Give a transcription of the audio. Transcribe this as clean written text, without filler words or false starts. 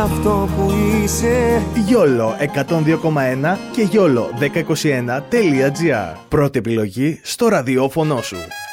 Αυτό που είσαι. YOLO 102,1 και YOLO 1021.gr. Πρώτη επιλογή στο ραδιόφωνο σου.